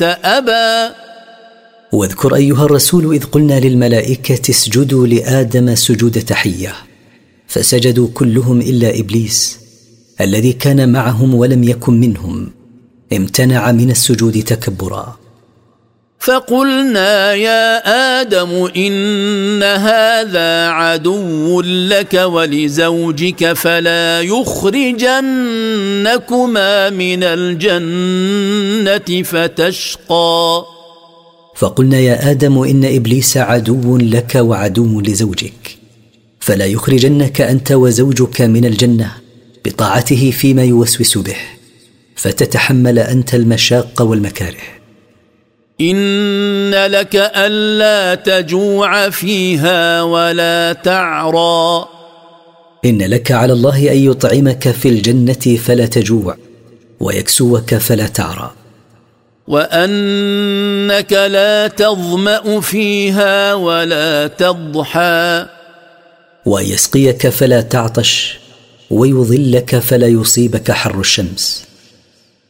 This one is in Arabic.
أبى. واذكر أيها الرسول إذ قلنا للملائكة اسجدوا لآدم سجود تحية، فسجدوا كلهم إلا إبليس الذي كان معهم ولم يكن منهم، امتنع من السجود تكبرا. فقلنا يا آدم إن هذا عدو لك ولزوجك فلا يخرجنكما من الجنة فتشقى. فقلنا يا آدم إن إبليس عدو لك وعدو لزوجك، فلا يخرجنك أنت وزوجك من الجنة بطاعته فيما يوسوس به، فتتحمل أنت المشاق والمكاره. إن لك ألا تجوع فيها ولا تعرى. إن لك على الله أن يطعمك في الجنة فلا تجوع، ويكسوك فلا تعرى. وأنك لا تظمأ فيها ولا تضحى. ويسقيك فلا تعطش، ويظلك فلا يصيبك حر الشمس.